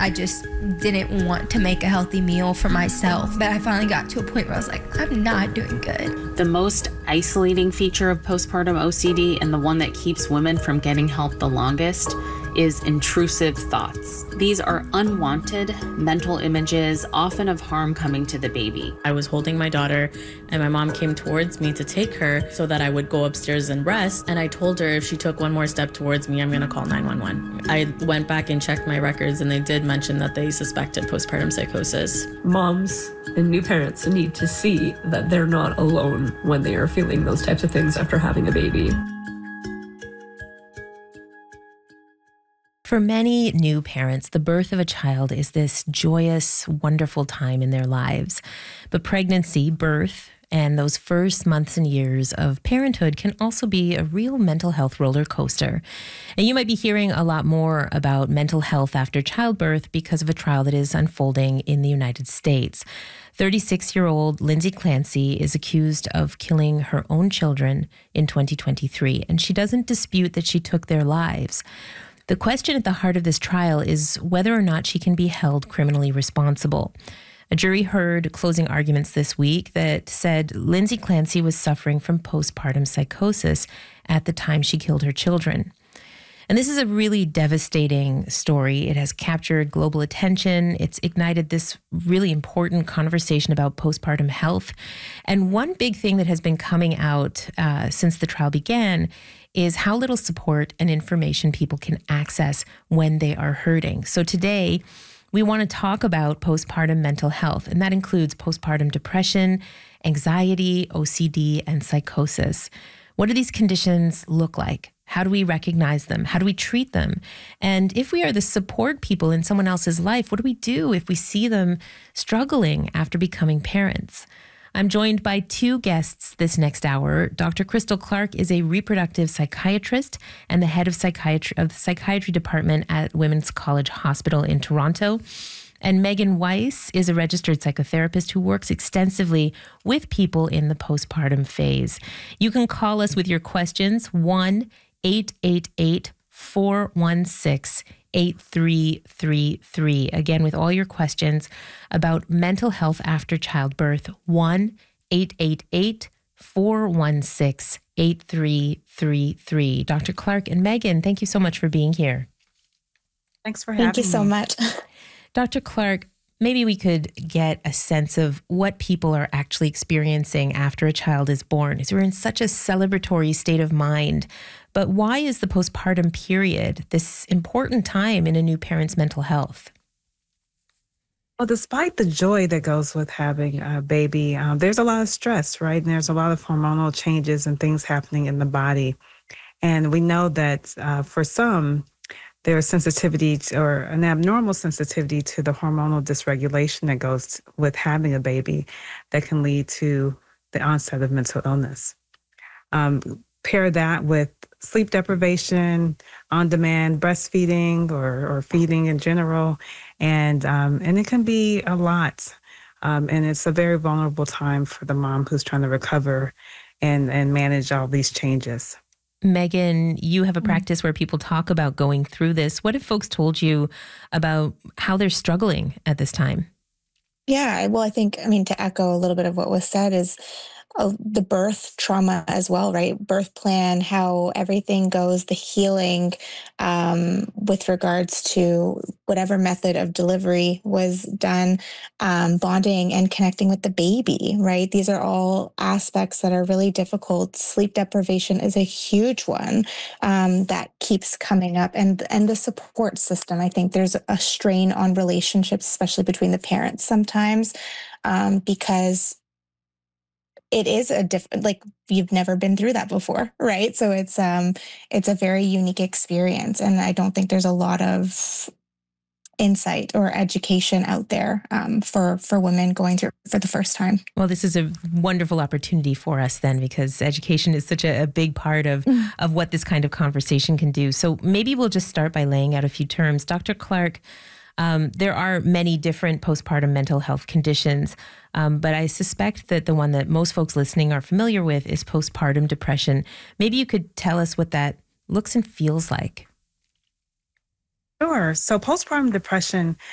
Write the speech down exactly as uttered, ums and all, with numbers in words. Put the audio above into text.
I just didn't want to make a healthy meal for myself. But I finally got to a point where I was like, I'm not doing good. The most isolating feature of postpartum O C D, and the one that keeps women from getting help the longest, is intrusive thoughts. These are unwanted mental images, often of harm coming to the baby. I was holding my daughter and my mom came towards me to take her so that I would go upstairs and rest. And I told her if she took one more step towards me, I'm gonna call nine one one. I went back and checked my records and they did mention that they suspected postpartum psychosis. Moms and new parents need to see that they're not alone when they are feeling those types of things after having a baby. For many new parents, the birth of a child is this joyous, wonderful time in their lives. But pregnancy, birth, and those first months and years of parenthood can also be a real mental health roller coaster. And you might be hearing a lot more about mental health after childbirth because of a trial that is unfolding in the United States. thirty-six-year-old Lindsay Clancy is accused of killing her own children in twenty twenty-three, and she doesn't dispute that she took their lives. The question at the heart of this trial is whether or not she can be held criminally responsible. A jury heard closing arguments this week that said Lindsay Clancy was suffering from postpartum psychosis at the time she killed her children. And this is a really devastating story. It has captured global attention. It's ignited this really important conversation about postpartum health. And one big thing that has been coming out uh, since the trial began is how little support and information people can access when they are hurting. So today, we want to talk about postpartum mental health, and that includes postpartum depression, anxiety, O C D, and psychosis. What do these conditions look like? How do we recognize them? How do we treat them? And if we are the support people in someone else's life, what do we do if we see them struggling after becoming parents? I'm joined by two guests this next hour. Doctor Crystal Clark is a reproductive psychiatrist and the head of psychiatry of the psychiatry department at Women's College Hospital in Toronto. And Megan Weiss is a registered psychotherapist who works extensively with people in the postpartum phase. You can call us with your questions, one eight eight eight, four one six, eight three three three. Again, with all your questions about mental health after childbirth, one eight eight eight, four one six, eight three three three. Doctor Clark and Megan, thank you so much for being here. Thanks for having me. Thank you so much. Doctor Clark, maybe we could get a sense of what people are actually experiencing after a child is born. Because we're in such a celebratory state of mind. But why is the postpartum period this important time in a new parent's mental health? Well, despite the joy that goes with having a baby, um, there's a lot of stress, right? And there's a lot of hormonal changes and things happening in the body. And we know that uh, for some, there's sensitivity to, or an abnormal sensitivity to the hormonal dysregulation that goes with having a baby that can lead to the onset of mental illness. Um, pair that with sleep deprivation, on-demand breastfeeding or, or feeding in general, and um, and it can be a lot. Um, and it's a very vulnerable time for the mom who's trying to recover and, and manage all these changes. Megan, you have a practice where people talk about going through this. What have folks told you about how they're struggling at this time? Yeah, well, I think, I mean, to echo a little bit of what was said is uh, the birth trauma as well, right? Birth plan, how everything goes, the healing um, with regards to whatever method of delivery was done, um, bonding and connecting with the baby, right? These are all aspects that are really difficult. Sleep deprivation is a huge one um, that keeps coming up. And, and the support system, I think there's a strain on relationships, especially between the parents sometimes, um, because it is a different, like you've never been through that before, right? So it's um it's a very unique experience, and I don't think there's a lot of insight or education out there um, for for women going through for the first time. Well, this is a wonderful opportunity for us then, because education is such a, a big part of Mm. of what this kind of conversation can do. So maybe we'll just start by laying out a few terms. Doctor Clark, um, there are many different postpartum mental health conditions. Um, but I suspect that the one that most folks listening are familiar with is postpartum depression. Maybe you could tell us what that looks and feels like. Sure. So postpartum depression